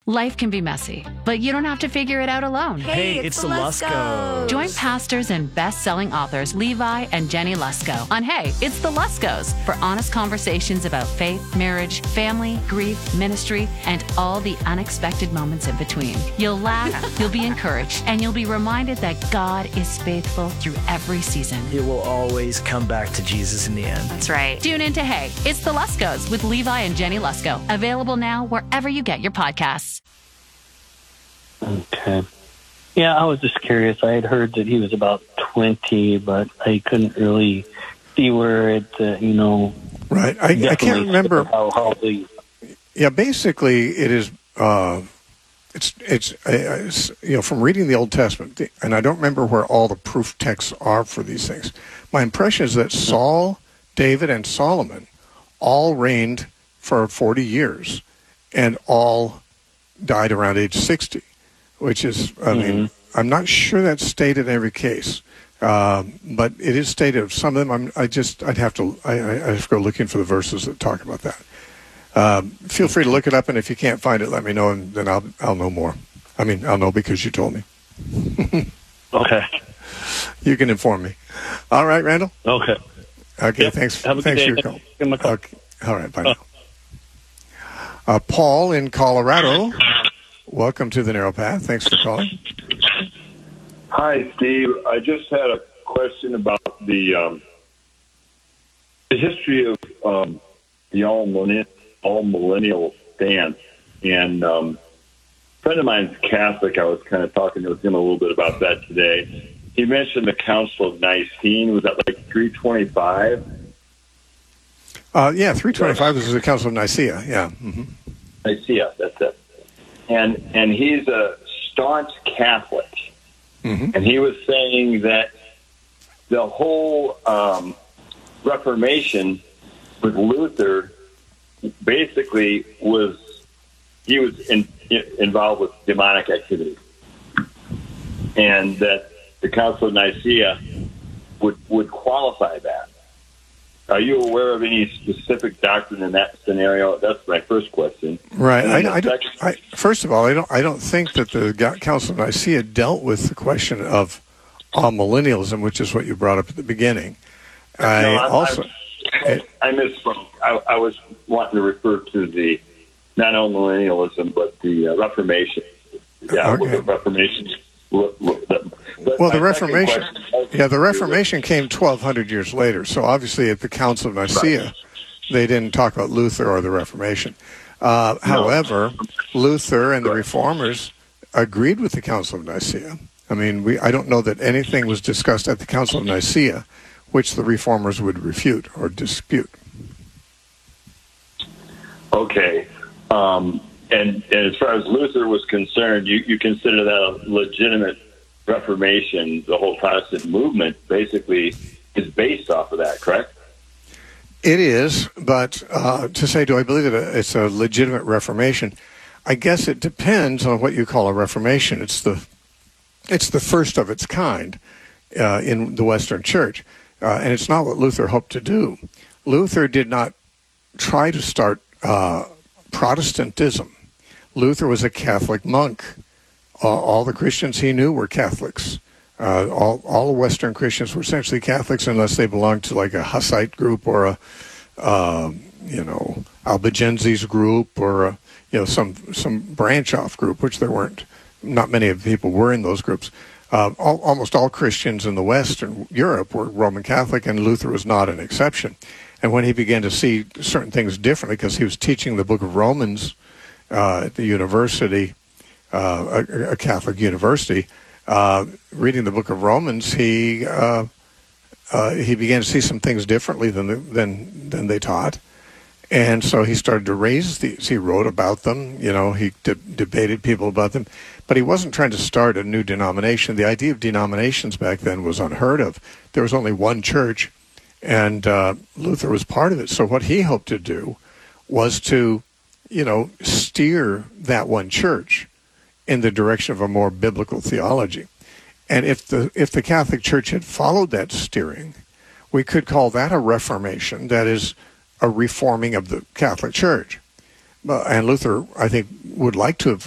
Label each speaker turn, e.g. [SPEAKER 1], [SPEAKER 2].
[SPEAKER 1] Life can be messy, but you don't have to figure it out alone.
[SPEAKER 2] Hey, it's the Luskos.
[SPEAKER 1] Join pastors and best-selling authors Levi and Jenny Lusko on Hey, It's the Luskos for honest conversations about faith, marriage, family, grief, ministry, and all the unexpected moments in between. You'll laugh, you'll be encouraged, and you'll be reminded that God is faithful through every season.
[SPEAKER 2] It will always come back to Jesus in the end.
[SPEAKER 1] That's right. Tune in to Hey, It's the Luskos with Levi and Jenny Lusko. Available now wherever you get your podcasts.
[SPEAKER 3] Okay. Yeah, I was just curious. I had heard that he was about 20, but I couldn't really see where it,
[SPEAKER 4] Right. I can't remember.
[SPEAKER 3] How the...
[SPEAKER 4] Yeah, basically it is, it's from reading the Old Testament, and I don't remember where all the proof texts are for these things. My impression is that Saul, David, and Solomon all reigned for 40 years and all died around age 60. Which is, I mean, I'm not sure that's stated in every case, but it is stated of some of them. I'd have to go looking for the verses that talk about that. Feel free to look it up, and if you can't find it, let me know, and then I'll know more. I mean, I'll know because you told me.
[SPEAKER 3] Okay.
[SPEAKER 4] You can inform me. All right, Randall?
[SPEAKER 3] Okay.
[SPEAKER 4] Okay,
[SPEAKER 3] yep.
[SPEAKER 4] Thanks
[SPEAKER 3] for
[SPEAKER 4] your call. Okay. All right, bye now. Paul in Colorado. Welcome to the Narrow Path. Thanks for calling.
[SPEAKER 5] Hi, Steve. I just had a question about the history of the all millennial stance. And a friend of mine's Catholic. I was kind of talking with him a little bit about that today. He mentioned the Council of Nicene. Was that like 325?
[SPEAKER 4] Yeah, 325 is the Council of Nicaea. Yeah. Mm-hmm.
[SPEAKER 5] Nicaea, that's it. And he's a staunch Catholic. Mm-hmm. And he was saying that the whole Reformation with Luther basically was involved with demonic activity. And that the Council of Nicaea would qualify that. Are you aware of any specific doctrine in that scenario? That's my first question.
[SPEAKER 4] Right. First of all, I don't think that the Council of Nicaea dealt with the question of amillennialism, which is what you brought up at the beginning. I
[SPEAKER 5] misspoke. I was wanting to refer to the not amillennialism, but the Reformation. Yeah, okay. The Reformation.
[SPEAKER 4] Well, the Reformation came 1,200 years later. So obviously at the Council of Nicaea, they didn't talk about Luther or the Reformation. However, Luther and the Reformers agreed with the Council of Nicaea. I mean, I don't know that anything was discussed at the Council of Nicaea which the Reformers would refute or dispute.
[SPEAKER 5] Okay. And as far as Luther was concerned, you consider that a legitimate Reformation. The whole Protestant movement basically is based off of that, correct?
[SPEAKER 4] It is, but to say, do I believe that it's a legitimate Reformation? I guess it depends on what you call a Reformation. It's the first of its kind in the Western Church, and it's not what Luther hoped to do. Luther did not try to start Protestantism. Luther was a Catholic monk. All the Christians he knew were Catholics. All Western Christians were essentially Catholics unless they belonged to like a Hussite group or a Albigenses group or some branch off group, which there weren't. Not many of the people were in those groups. Almost all Christians in the Western Europe were Roman Catholic, and Luther was not an exception. And when he began to see certain things differently, because he was teaching the book of Romans at the university, a Catholic university, reading the book of Romans, he began to see some things differently than they taught. And so he started to raise these. He wrote about them. He debated people about them. But he wasn't trying to start a new denomination. The idea of denominations back then was unheard of. There was only one church, and Luther was part of it. So what he hoped to do was to, steer that one church in the direction of a more biblical theology. And if the Catholic Church had followed that steering, we could call that a reformation. That is, a reforming of the Catholic Church. And Luther, I think, would like to have